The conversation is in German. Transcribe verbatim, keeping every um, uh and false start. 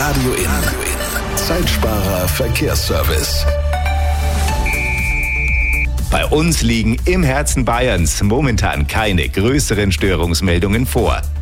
Radio In. Zeitsparer Verkehrsservice. Bei uns liegen im Herzen Bayerns momentan keine größeren Störungsmeldungen vor.